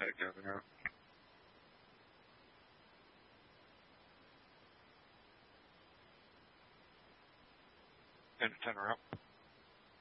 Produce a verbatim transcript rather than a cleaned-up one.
heck of it out. Gonna turn her up.